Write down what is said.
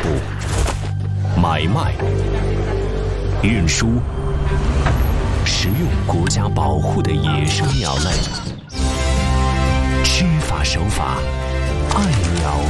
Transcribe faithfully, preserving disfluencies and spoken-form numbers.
买卖、运输，食用国家保护的野生鸟类，吃法手法，爱鸟